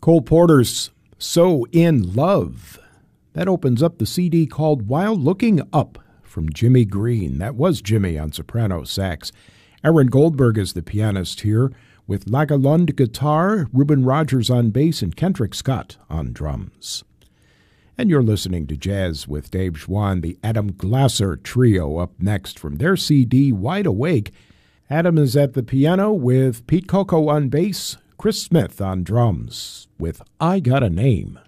Cole Porter's So In Love. That opens up the CD called While Looking Up from Jimmy Green. That was Jimmy on soprano sax. Aaron Goldberg is the pianist here with Lagalund guitar, Reuben Rogers on bass, and Kendrick Scott on drums. And you're listening to Jazz with Dave Schwann, the Adam Glasser Trio up next from their CD Wide Awake. Adam is at the piano with Pete Coco on bass, Chris Smith on drums with I Got a Name.